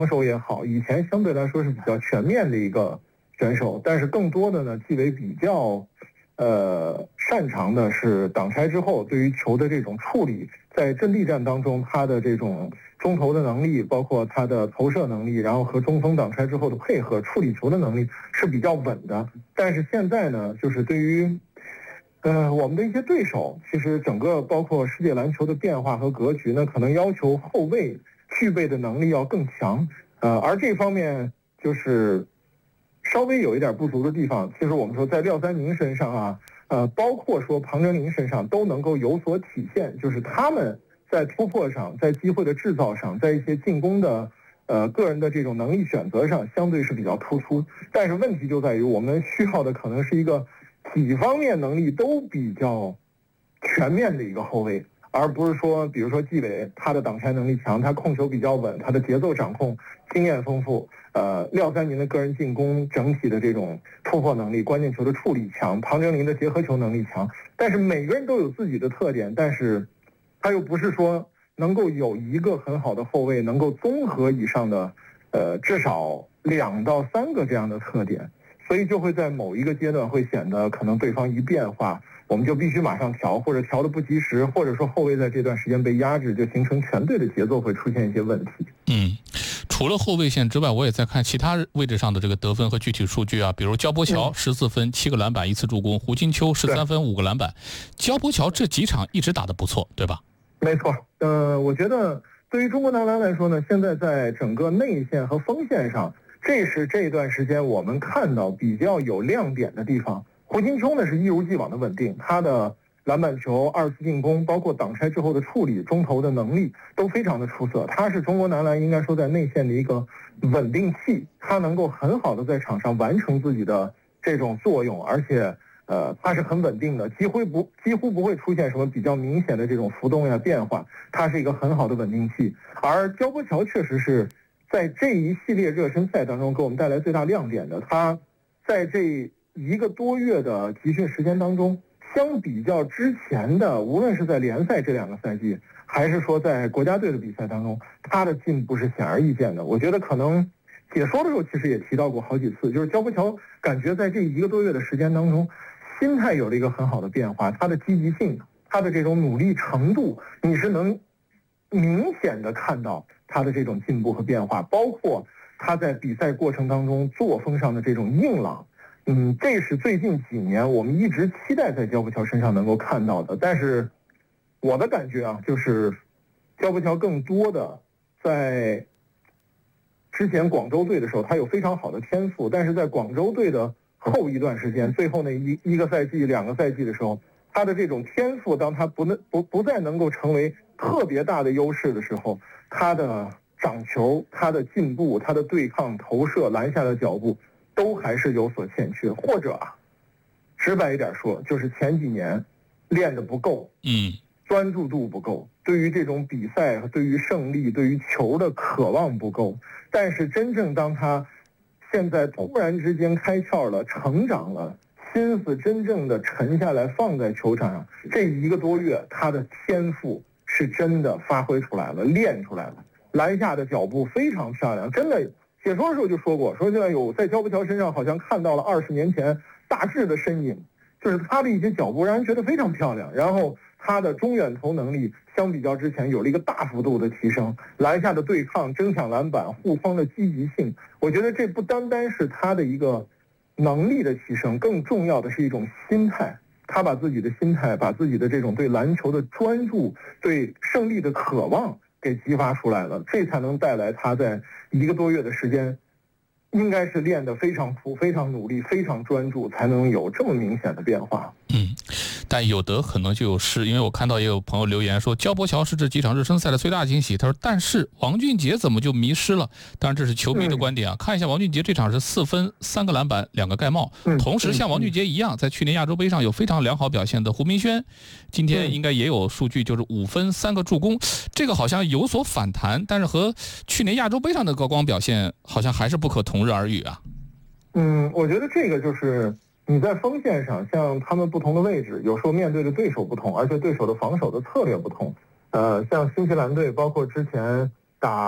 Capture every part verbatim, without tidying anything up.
守也好，以前相对来说是比较全面的一个选手，但是更多的呢，纪委比较呃擅长的是挡拆之后对于球的这种处理，在阵地战当中他的这种中投的能力，包括他的投射能力，然后和中锋挡拆之后的配合处理球的能力是比较稳的。但是现在呢，就是对于呃我们的一些对手，其实整个包括世界篮球的变化和格局呢，可能要求后卫具备的能力要更强，呃，而这方面就是稍微有一点不足的地方。其实我们说在廖三宁身上啊，呃，包括说庞哲林身上都能够有所体现，就是他们在突破上，在机会的制造上，在一些进攻的呃个人的这种能力选择上，相对是比较突出。但是问题就在于我们需要的可能是一个几方面能力都比较全面的一个后卫。而不是说，比如说纪委他的挡拆能力强，他控球比较稳，他的节奏掌控经验丰富。呃，廖三宁的个人进攻整体的这种突破能力、关键球的处理强，庞哲林的结合球能力强。但是每个人都有自己的特点，但是他又不是说能够有一个很好的后卫能够综合以上的，呃，至少两到三个这样的特点，所以就会在某一个阶段会显得可能对方一变化，我们就必须马上调，或者调的不及时，或者说后卫在这段时间被压制，就形成全队的节奏会出现一些问题。 嗯，除了后卫线之外，我也在看其他位置上的这个得分和具体数据啊，比如焦波乔十四分、七个篮板、一次助攻；胡金秋十三分、五个篮板。焦波乔这几场一直打得不错，对吧？ 没错，呃，我觉得对于中国男篮来说呢，现在在整个内线和锋线上，这是这段时间我们看到比较有亮点的地方。胡金秋呢是一如既往的稳定，他的篮板球、二次进攻，包括挡拆之后的处理、中投的能力都非常的出色。他是中国男篮应该说在内线的一个稳定器，他能够很好的在场上完成自己的这种作用，而且呃他是很稳定的，几乎不几乎不会出现什么比较明显的这种浮动呀变化，他是一个很好的稳定器。而焦波乔确实是在这一系列热身赛当中给我们带来最大亮点的，他在这一个多月的集训时间当中，相比较之前的，无论是在联赛这两个赛季，还是说在国家队的比赛当中，他的进步是显而易见的。我觉得可能解说的时候其实也提到过好几次，就是焦波乔感觉在这一个多月的时间当中，心态有了一个很好的变化，他的积极性，他的这种努力程度，你是能明显的看到他的这种进步和变化，包括他在比赛过程当中作风上的这种硬朗。嗯，这是最近几年我们一直期待在焦波乔身上能够看到的。但是我的感觉啊，就是焦波乔更多的在之前广州队的时候，他有非常好的天赋，但是在广州队的后一段时间，最后那一一个赛季、两个赛季的时候，他的这种天赋，当他不能不不再能够成为特别大的优势的时候，他的掌球、他的进步、他的对抗、投射、篮下的脚步，都还是有所欠缺。或者啊，直白一点说，就是前几年练得不够， 嗯， 专注度不够，对于这种比赛、对于胜利、对于球的渴望不够。但是真正当他现在突然之间开窍了、成长了，心思真正的沉下来放在球场上，这一个多月他的天赋是真的发挥出来了，练出来了。篮下的脚步非常漂亮，真的。解说的时候就说过，说现在有在焦波乔身上好像看到了二十年前大致的身影，就是他的一些脚步让人觉得非常漂亮，然后他的中远投能力相比较之前有了一个大幅度的提升，篮下的对抗、争抢篮板、护框的积极性，我觉得这不单单是他的一个能力的提升，更重要的是一种心态。他把自己的心态，把自己的这种对篮球的专注、对胜利的渴望给激发出来了，这才能带来他在一个多月的时间，应该是练得非常苦、非常努力、非常专注，才能有这么明显的变化。 嗯，但有得可能就有失，因为我看到也有朋友留言说焦波乔是这几场热身赛的最大惊喜。他说，但是王俊杰怎么就迷失了？当然这是球迷的观点啊。嗯、看一下王俊杰这场是四分、三个篮板、两个盖帽， 嗯、 同时像王俊杰一样，在去年亚洲杯上有非常良好表现的胡明轩，今天应该也有数据，就是五分、三个助攻，这个好像有所反弹，但是和去年亚洲杯上的高光表现好像还是不可同日而语啊。 嗯，我觉得这个就是你在锋线上，像他们不同的位置，有时候面对的对手不同，而且对手的防守的策略不同。呃，像新西兰队，包括之前打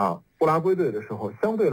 乌拉圭队的时候，相对